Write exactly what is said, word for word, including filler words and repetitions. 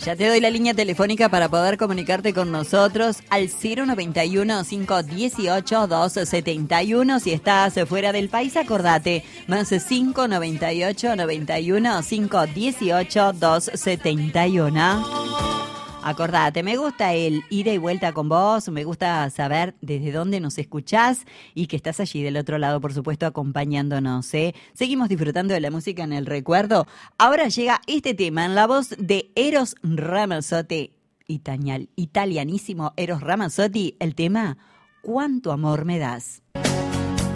Ya te doy la línea telefónica para poder comunicarte con nosotros al cero noventa y uno, cinco dieciocho, dos setenta y uno. Si estás fuera del país, acordate, más cinco noventa y ocho, noventa y uno, cinco dieciocho, dos setenta y uno. Acordate, me gusta el ida y vuelta con vos, me gusta saber desde dónde nos escuchás y que estás allí del otro lado, por supuesto, acompañándonos, ¿eh? Seguimos disfrutando de la música en el recuerdo. Ahora llega este tema en la voz de Eros Ramazzotti, italianísimo Eros Ramazzotti, el tema ¿Cuánto amor me das?